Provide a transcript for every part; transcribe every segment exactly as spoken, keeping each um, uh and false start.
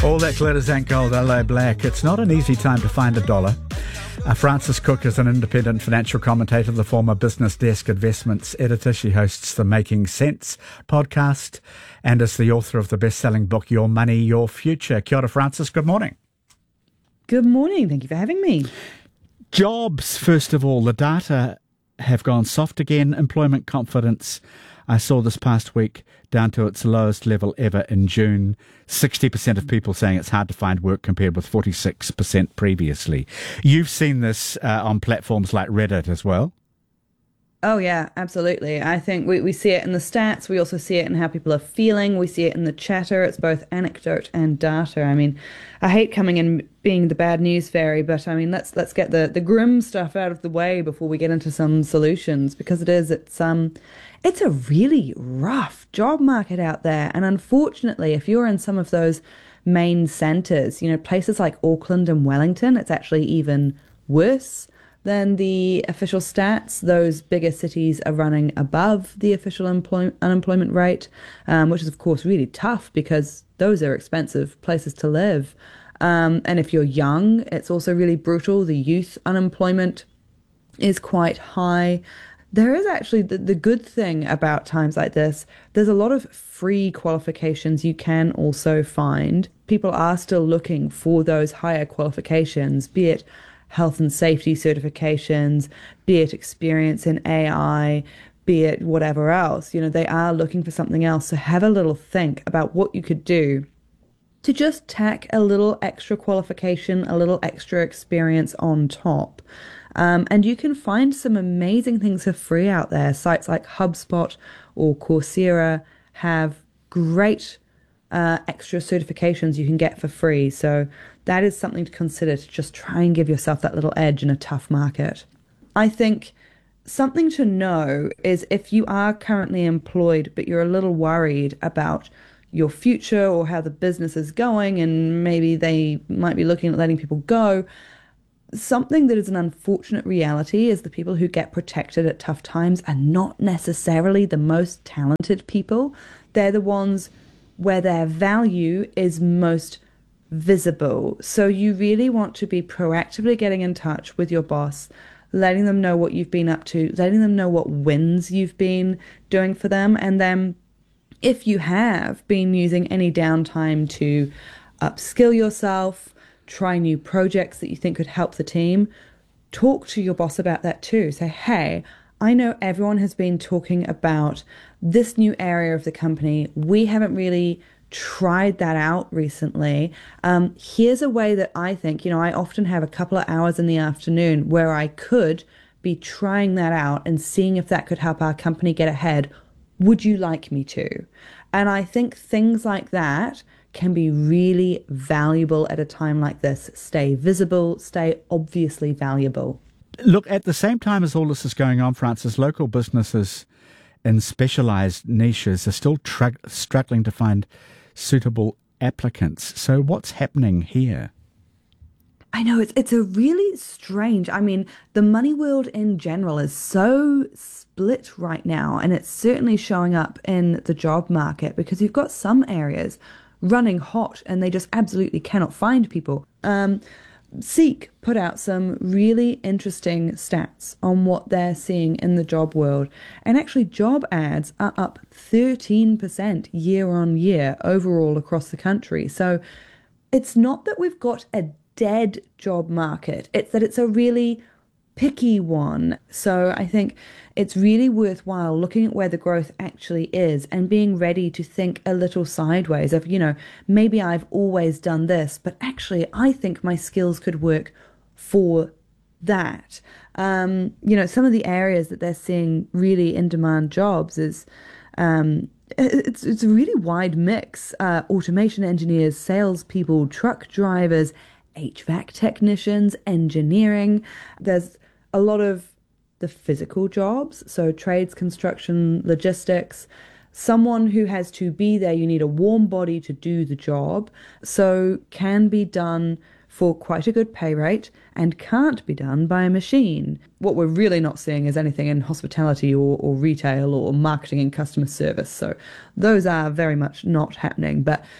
All that glitters ain't gold, hello black. It's not an easy time to find a dollar. Uh, Frances Cook is an independent financial commentator, the former Business Desk investments editor. She hosts the Making Sense podcast and is the author of the best-selling book, Your Money, Your Future. Kia ora, Frances. Good morning. Good morning. Thank you for having me. Jobs, first of all. The data have gone soft again. Employment confidence, I saw this past week, down to its lowest level ever in June. sixty percent of people saying it's hard to find work compared with forty-six percent previously. You've seen this uh, on platforms like Reddit as well. Oh, yeah, absolutely. I think we, we see it in the stats. We also see it in how people are feeling. We see it in the chatter. It's both anecdote and data. I mean, I hate coming in being the bad news fairy, but I mean, let's let's get the, the grim stuff out of the way before we get into some solutions, because it is, it's um, it's a really rough job market out there. And unfortunately, if you're in some of those main centres, you know, places like Auckland and Wellington, it's actually even worse than the official stats. Those bigger cities are running above the official employ- unemployment rate, um, which is, of course, really tough because those are expensive places to live. Um, and if you're young, it's also really brutal. The youth unemployment is quite high. There is actually the, the good thing about times like this. There's a lot of free qualifications you can also find. People are still looking for those higher qualifications, be it health and safety certifications, be it experience in A I, be it whatever else. You know, they are looking for something else. So have a little think about what you could do to just tack a little extra qualification, a little extra experience on top. Um, and you can find some amazing things for free out there. Sites like HubSpot or Coursera have great uh, extra certifications you can get for free. So that is something to consider, to just try and give yourself that little edge in a tough market. I think something to know is if you are currently employed, but you're a little worried about your future or how the business is going, and maybe they might be looking at letting people go, something that is an unfortunate reality is the people who get protected at tough times are not necessarily the most talented people. They're the ones where their value is most visible. So you really want to be proactively getting in touch with your boss, letting them know what you've been up to, letting them know what wins you've been doing for them. And then if you have been using any downtime to upskill yourself, try new projects that you think could help the team, talk to your boss about that too. Say, hey, I know everyone has been talking about this new area of the company. We haven't really tried that out recently. Um, here's a way that I think, you know, I often have a couple of hours in the afternoon where I could be trying that out and seeing if that could help our company get ahead. Would you like me to? And I think things like that can be really valuable at a time like this. Stay visible, stay obviously valuable. Look, at the same time as all this is going on, Frances, local businesses in specialised niches are still tr- struggling to find suitable applicants. So what's happening here? I know, it's it's a really strange, I mean, the money world in general is so split right now, and it's certainly showing up in the job market because you've got some areas running hot and they just absolutely cannot find people. Um, Seek put out some really interesting stats on what they're seeing in the job world. And actually, job ads are up thirteen percent year on year overall across the country. So it's not that we've got a dead job market, it's that it's a really picky one. So I think it's really worthwhile looking at where the growth actually is and being ready to think a little sideways of, you know, maybe I've always done this, but actually I think my skills could work for that. Um, you know, some of the areas that they're seeing really in demand jobs is um, it's it's a really wide mix. Uh, automation engineers, salespeople, truck drivers, H V A C technicians, engineering. There's a lot of the physical jobs, so trades, construction, logistics. Someone who has to be there, you need a warm body to do the job, so can be done for quite a good pay rate and can't be done by a machine. What we're really not seeing is anything in hospitality or, or retail or marketing and customer service, so those are very much not happening. But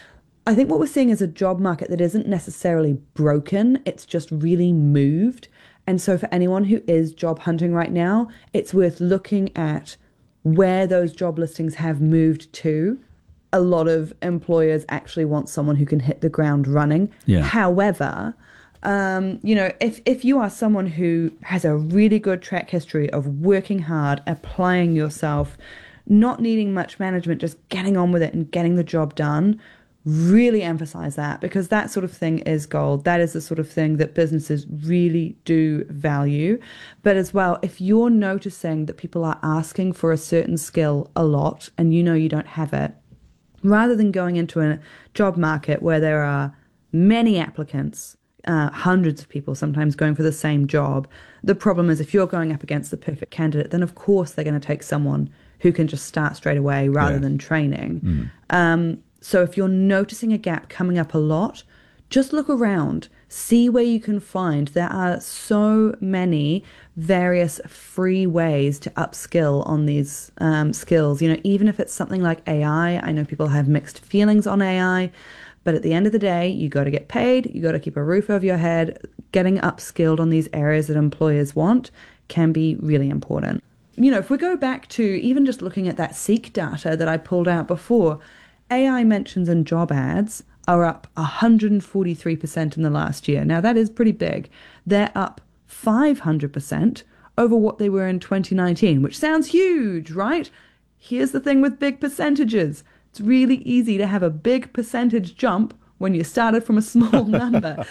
I think what we're seeing is a job market that isn't necessarily broken, it's just really moved. And so for anyone who is job hunting right now, it's worth looking at where those job listings have moved to. A lot of employers actually want someone who can hit the ground running. Yeah. However, um, you know, if, if you are someone who has a really good track history of working hard, applying yourself, not needing much management, just getting on with it and getting the job done, really emphasize that, because that sort of thing is gold. That is the sort of thing that businesses really do value. But as well, if you're noticing that people are asking for a certain skill a lot and you know you don't have it, rather than going into a job market where there are many applicants, uh, hundreds of people sometimes going for the same job, the problem is if you're going up against the perfect candidate, then of course they're going to take someone who can just start straight away rather yeah. than training. Mm. Um, so if you're noticing a gap coming up a lot, just look around, see where you can find. There are so many various free ways to upskill on these um, skills. You know, even if it's something like A I, I know people have mixed feelings on A I, but at the end of the day, you got to get paid, you got to keep a roof over your head. Getting upskilled on these areas that employers want can be really important. You know, if we go back to even just looking at that Seek data that I pulled out before, A I mentions in job ads are up one hundred forty-three percent in the last year. Now, that is pretty big. They're up five hundred percent over what they were in twenty nineteen, which sounds huge, right? Here's the thing with big percentages. It's really easy to have a big percentage jump when you started from a small number,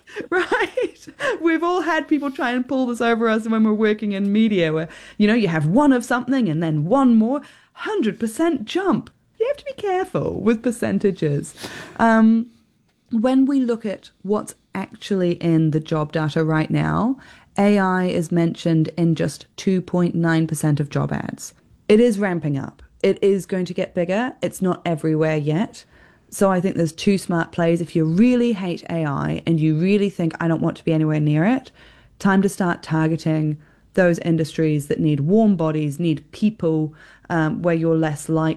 right? We've all had people try and pull this over us when we're working in media where, you know, you have one of something and then one more, one hundred percent jump. You have to be careful with percentages. Um, when we look at what's actually in the job data right now, A I is mentioned in just two point nine percent of job ads. It is ramping up. It is going to get bigger. It's not everywhere yet. So I think there's two smart plays. If you really hate A I and you really think, I don't want to be anywhere near it, time to start targeting those industries that need warm bodies, need people, um, where you're less likely